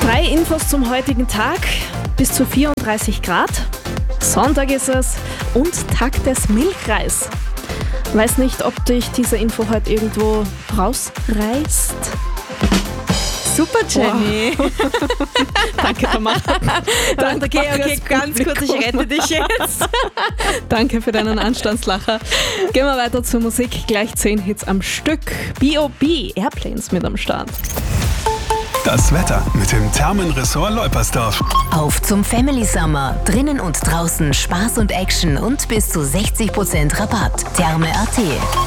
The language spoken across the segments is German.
3 Infos zum heutigen Tag. Bis zu 34 Grad. Sonntag ist es und Tag des Milchreis. Weiß nicht, ob dich diese Info heute irgendwo rausreißt. Super, Jenny. Wow. Danke, Tamara. Okay, ganz kurz, ich rette dich jetzt. Danke für deinen Anstandslacher. Gehen wir weiter zur Musik. Gleich 10 Hits am Stück. B.O.B. Airplanes mit am Start. Das Wetter mit dem Thermenressort Leupersdorf. Auf zum Family Summer. Drinnen und draußen Spaß und Action und bis zu 60% Rabatt. Therme.at.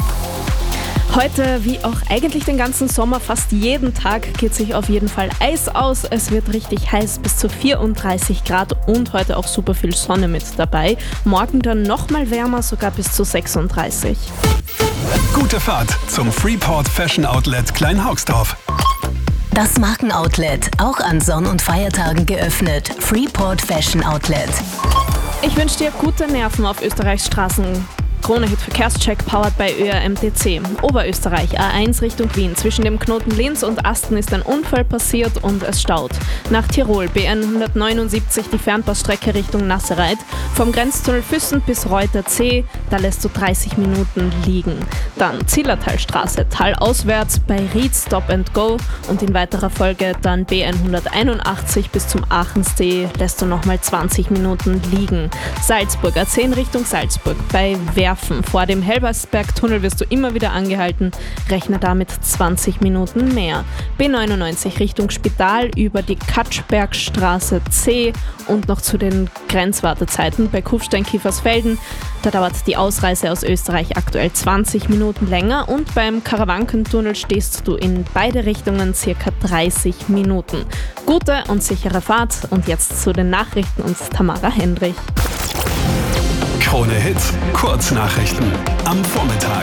Heute, wie auch eigentlich den ganzen Sommer, fast jeden Tag geht sich auf jeden Fall Eis aus. Es wird richtig heiß, bis zu 34 Grad und heute auch super viel Sonne mit dabei. Morgen dann nochmal wärmer, sogar bis zu 36. Gute Fahrt zum Freeport Fashion Outlet Kleinhaugsdorf. Das Markenoutlet, auch an Sonn- und Feiertagen geöffnet. Freeport Fashion Outlet. Ich wünsche dir gute Nerven auf Österreichs Straßen. Krone-Hit Verkehrscheck powered by ÖRMTC. Oberösterreich A1 Richtung Wien. Zwischen dem Knoten Linz und Asten ist ein Unfall passiert und es staut. Nach Tirol BN 179 die Fernpassstrecke Richtung Nassereit. Vom Grenztunnel Füssen bis Reuter C, da lässt du 30 Minuten liegen. Dann Zillertalstraße, talauswärts bei Ried Stop and Go und in weiterer Folge dann BN 181 bis zum Aachensee lässt du nochmal 20 Minuten liegen. Salzburg A10 Richtung Salzburg bei Werfen. Vor dem Helbersberg-Tunnel wirst du immer wieder angehalten. Rechne damit 20 Minuten mehr. B99 Richtung Spital über die Katschbergstraße C und noch zu den Grenzwartezeiten bei Kufstein-Kiefersfelden. Da dauert die Ausreise aus Österreich aktuell 20 Minuten länger und beim Karawankentunnel stehst du in beide Richtungen circa 30 Minuten. Gute und sichere Fahrt und jetzt zu den Nachrichten und Tamara Hendrich. Krone Hits, Kurznachrichten am Vormittag.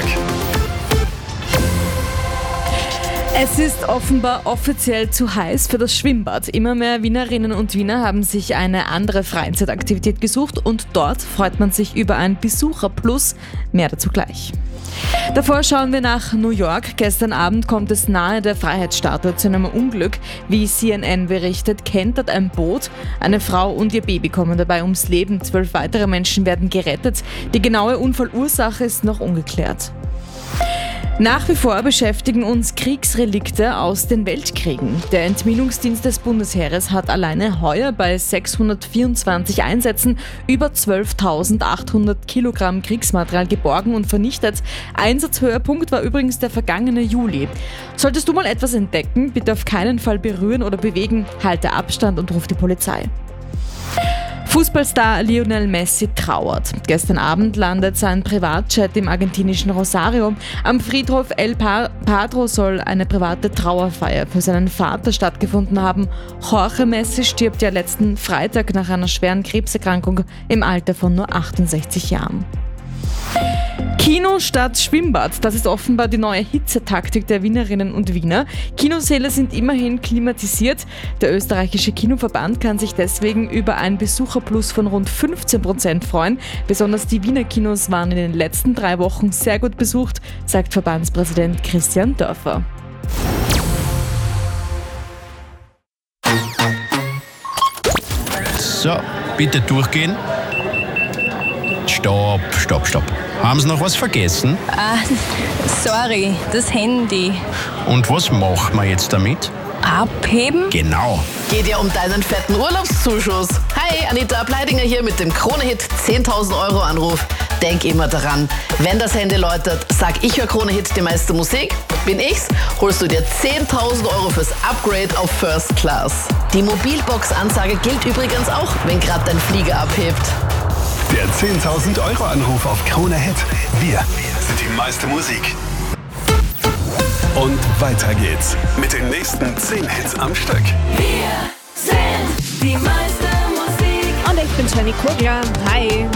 Es ist offenbar offiziell zu heiß für das Schwimmbad. Immer mehr Wienerinnen und Wiener haben sich eine andere Freizeitaktivität gesucht und dort freut man sich über ein Besucherplus. Mehr dazu gleich. Davor schauen wir nach New York. Gestern Abend kommt es nahe der Freiheitsstatue zu einem Unglück. Wie CNN berichtet, kentert ein Boot. Eine Frau und ihr Baby kommen dabei ums Leben. 12 weitere Menschen werden gerettet. Die genaue Unfallursache ist noch ungeklärt. Nach wie vor beschäftigen uns Kriegsrelikte aus den Weltkriegen. Der Entminungsdienst des Bundesheeres hat alleine heuer bei 624 Einsätzen über 12.800 Kilogramm Kriegsmaterial geborgen und vernichtet. Einsatzhöhepunkt war übrigens der vergangene Juli. Solltest du mal etwas entdecken, bitte auf keinen Fall berühren oder bewegen, halte Abstand und ruf die Polizei. Fußballstar Lionel Messi trauert. Gestern Abend landet sein Privatjet im argentinischen Rosario. Am Friedhof El Padro soll eine private Trauerfeier für seinen Vater stattgefunden haben. Jorge Messi stirbt ja letzten Freitag nach einer schweren Krebserkrankung im Alter von nur 68 Jahren. Kino statt Schwimmbad, das ist offenbar die neue Hitzetaktik der Wienerinnen und Wiener. Kinosäle sind immerhin klimatisiert. Der österreichische Kinoverband kann sich deswegen über ein Besucherplus von rund 15% freuen. Besonders die Wiener Kinos waren in den letzten 3 Wochen sehr gut besucht, sagt Verbandspräsident Christian Dörfer. So, bitte durchgehen. Stopp. Haben Sie noch was vergessen? Sorry, das Handy. Und was machen wir jetzt damit? Abheben? Genau. Geht ja um deinen fetten Urlaubszuschuss. Hi, Anita Bleidinger hier mit dem Krone-Hit 10.000 € Anruf. Denk immer daran, wenn das Handy läutet, sag ich höre Krone-Hit die meiste Musik. Bin ich's, holst du dir 10.000 € fürs Upgrade auf First Class. Die Mobilbox-Ansage gilt übrigens auch, wenn gerade dein Flieger abhebt. Der 10.000 € Anruf auf Krone Hit. Wir sind die meiste Musik. Und weiter geht's mit den nächsten 10 Hits am Stück. Wir sind die meiste Musik. Und ich bin Jenny Kogler. Hi.